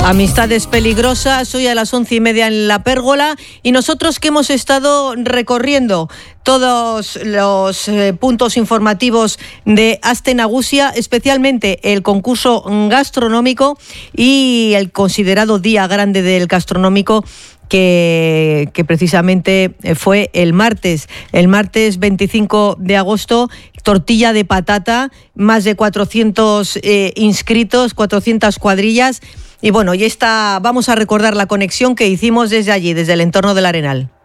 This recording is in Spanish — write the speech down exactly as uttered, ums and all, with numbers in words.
Amistades peligrosas, hoy a las once y media en La Pérgola, y nosotros que hemos estado recorriendo todos los eh, puntos informativos de Aste Nagusia, especialmente el concurso gastronómico y el considerado Día Grande del Gastronómico, que, que precisamente fue el martes, el martes veinticinco de agosto, tortilla de patata, más de cuatrocientos eh, inscritos, cuatrocientas cuadrillas. Y bueno, y esta, vamos a recordar la conexión que hicimos desde allí, desde el entorno del Arenal.